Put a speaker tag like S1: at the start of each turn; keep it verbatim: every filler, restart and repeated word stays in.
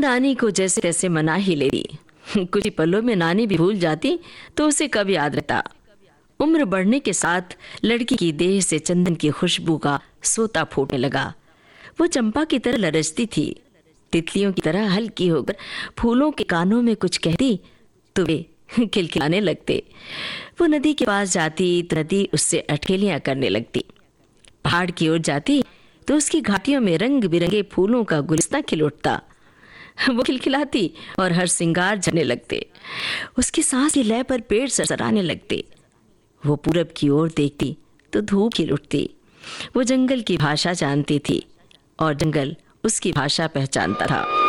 S1: नानी को जैसे तैसे मना ही लेती। कुछ ही पलों में नानी भी भूल जाती तो उसे कब याद रहता। उम्र बढ़ने के साथ लड़की की देह से चंदन की खुशबू का सोता फूटने लगा। वो चंपा की तरह लरजती थी, तितलियों की तरह हल्की होकर फूलों के कानों में कुछ कहती तो वे खिलखिलाने लगते। वो नदी के पास जाती तो नदी उससे अठखेलियां करने लगती। पहाड़ की ओर जाती तो उसकी घाटियों में रंग बिरंगे फूलों का गुलदस्ता खिल उठता। वो खिलखिलाती और हर श्रृंगार झरने लगते। उसकी सांस की लय पर पेड़ सरसराने लगते। वो पूरब की ओर देखती तो धूप खिल उठती। वो जंगल की भाषा जानती थी और जंगल उसकी भाषा पहचानता था।